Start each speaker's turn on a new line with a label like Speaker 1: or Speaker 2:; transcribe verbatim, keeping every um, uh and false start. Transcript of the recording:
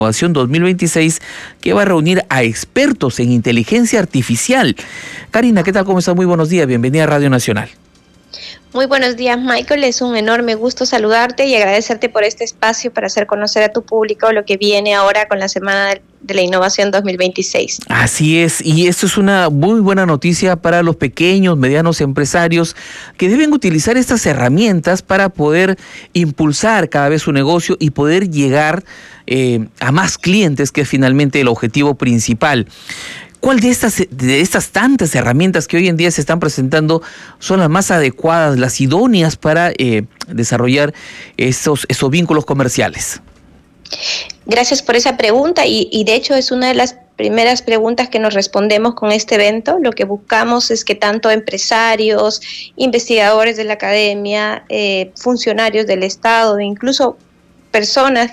Speaker 1: Innovación dos mil veintiséis, que va a reunir a expertos en inteligencia artificial. Karina, ¿qué tal? ¿Cómo estás? Muy buenos días. Bienvenida a Radio Nacional.
Speaker 2: Muy buenos días, Michael. Es un enorme gusto saludarte y agradecerte por este espacio para hacer conocer a tu público lo que viene ahora con la Semana de la Innovación dos mil veintiséis.
Speaker 1: Así es, y esto es una muy buena noticia para los pequeños, medianos empresarios que deben utilizar estas herramientas para poder impulsar cada vez su negocio y poder llegar eh, a más clientes, que es finalmente el objetivo principal. ¿Cuál de estas, de estas tantas herramientas que hoy en día se están presentando son las más adecuadas, las idóneas para eh, desarrollar esos, esos vínculos comerciales?
Speaker 2: Gracias por esa pregunta y, y de hecho es una de las primeras preguntas que nos respondemos con este evento. Lo que buscamos es que tanto empresarios, investigadores de la academia, eh, funcionarios del Estado e incluso personas